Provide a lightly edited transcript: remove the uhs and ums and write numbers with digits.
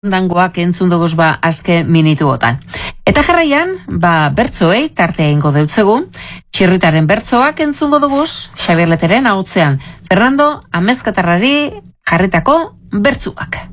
dangoak entzun duguz azken minutuotan. Eta jarraian, bertzoei tartea ingo deutzegu, txirritaren bertzoak entzungo duguz, Xabier Leteren ahotzean, Fernando Amezkatarrari jarritako bertzuak.